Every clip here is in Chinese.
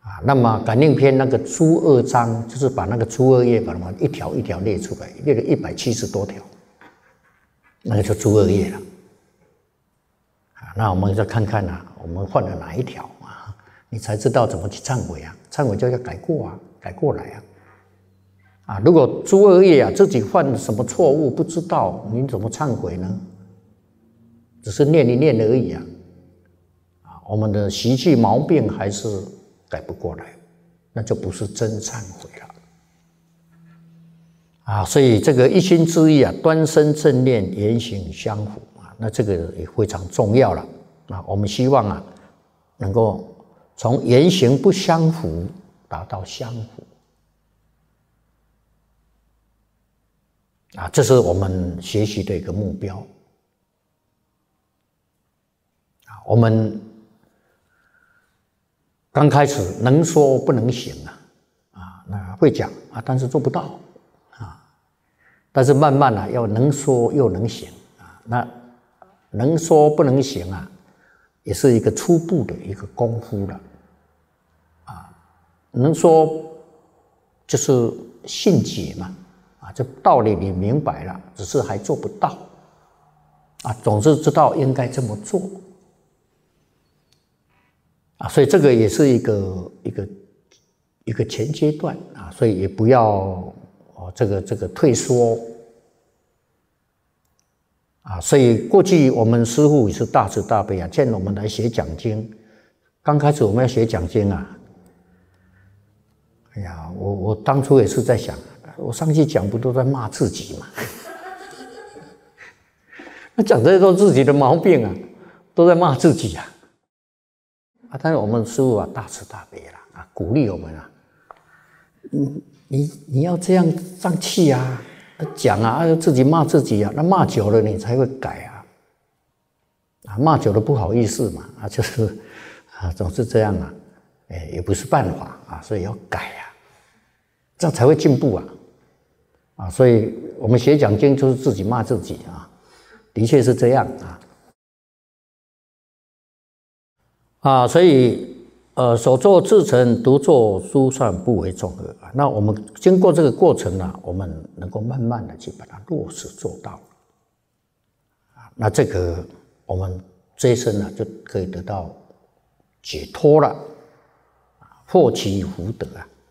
那么感应篇那个诸恶章，就是把那个诸恶业把它们一条一条列出来，列了170多条，那个就诸恶业了。那我们再看看我们犯了哪一条你才知道怎么去忏悔忏悔就要改过改过来如果诸恶业自己犯了什么错误不知道，你怎么忏悔呢？只是念一念而已我们的习气毛病还是改不过来，那就不是真忏悔了所以这个一心之意端身正念，言行相符那这个也非常重要了我们希望能够从言行不相符达到相符这是我们学习的一个目标我们刚开始能说不能行那会讲但是做不到但是慢慢要能说又能行那能说不能行也是一个初步的一个功夫了能说就是信解嘛这道理你明白了，只是还做不到总是知道应该这么做所以这个也是一个前阶段所以也不要这个退缩所以过去我们师父也是大慈大悲见我们来学讲经，刚开始我们要学讲经哎呀，我当初也是在想，我上去讲不都在骂自己吗？那讲这些都是自己的毛病都在骂自己但是我们师父大慈大悲鼓励我们你要这样上气讲自己骂自己那骂久了你才会改骂久了不好意思嘛就是总是这样也不是办法所以要改这样才会进步所以我们学讲经就是自己骂自己的确是这样所以所作自成，独作殊算，不为众恶那我们经过这个过程我们能够慢慢的去把它落实做到那这个我们这一生就可以得到解脱了获其福德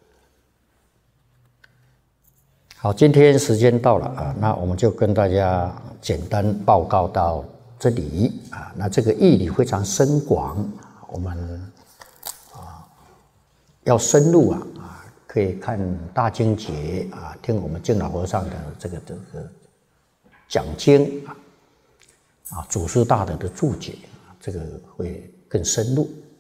好，今天时间到了那我们就跟大家简单报告到这里那这个义理非常深广，我们要深入可以看大经节听我们净老和尚的这个讲经祖师大德的注解这个会更深入。